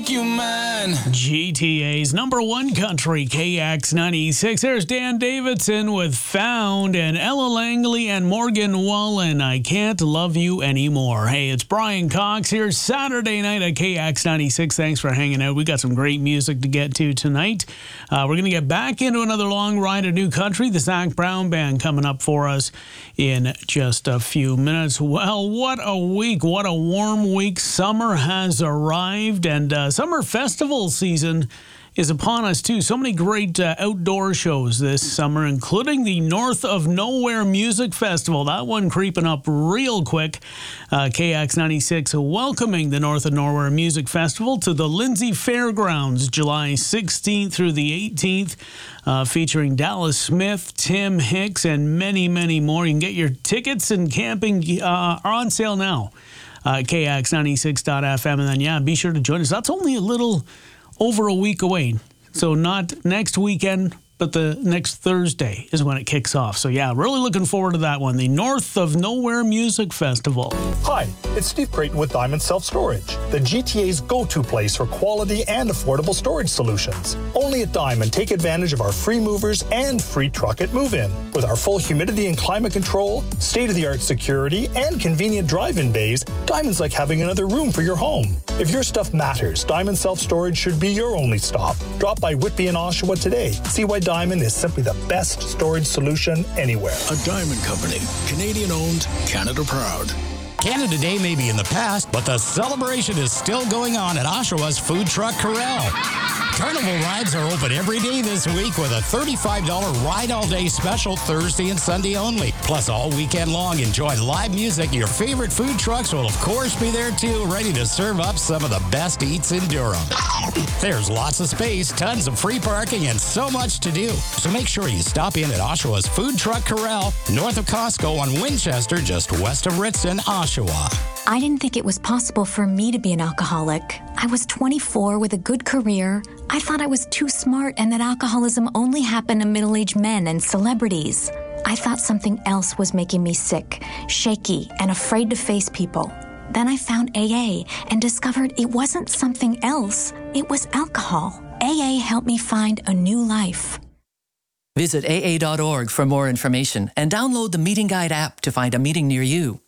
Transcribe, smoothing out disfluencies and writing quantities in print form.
make you man. GTA's number one country, KX96. There's Dan Davidson with Found, and Ella Langley and Morgan Wallen, I Can't Love You Anymore. Hey, it's Brian Cox here, Saturday night at KX96. Thanks for hanging out. We got some great music to get to tonight. We're going to get back into another long ride of new country. The Zac Brown Band coming up for us in just a few minutes. Well, what a week. What a warm week. Summer has arrived, and summer festival season is upon us too. So many great outdoor shows this summer, including the North of Nowhere Music Festival. That one creeping up real quick. KX96 welcoming the North of Nowhere Music Festival to the Lindsay Fairgrounds, July 16th through the 18th, featuring Dallas Smith, Tim Hicks, and many, many more. You can get your tickets and camping are on sale now. KX96.FM, and then, be sure to join us. That's only a little over a week away. So not next weekend, but the next Thursday is when it kicks off. So really looking forward to that one. The North of Nowhere Music Festival. Hi, it's Steve Creighton with Diamond Self Storage, the GTA's go-to place for quality and affordable storage solutions. Only at Diamond, take advantage of our free movers and free truck at move-in. With our full humidity and climate control, state-of-the-art security, and convenient drive-in bays, Diamond's like having another room for your home. If your stuff matters, Diamond Self Storage should be your only stop. Drop by Whitby and Oshawa today. See why Diamond is simply the best storage solution anywhere. A Diamond Company, Canadian owned, Canada proud. Canada Day may be in the past, but the celebration is still going on at Oshawa's Food Truck Corral. Carnival rides are open every day this week with a $35 ride all day special Thursday and Sunday only. Plus all weekend long, enjoy live music. Your favorite food trucks will of course be there too, ready to serve up some of the best eats in Durham. There's lots of space, tons of free parking, and so much to do. So make sure you stop in at Oshawa's Food Truck Corral, north of Costco on Winchester, just west of Ritson, Oshawa. I didn't think it was possible for me to be an alcoholic. I was 24 with a good career. I thought I was too smart and that alcoholism only happened to middle-aged men and celebrities. I thought something else was making me sick, shaky, and afraid to face people. Then I found AA and discovered it wasn't something else. It was alcohol. AA helped me find a new life. Visit AA.org for more information and download the Meeting Guide app to find a meeting near you.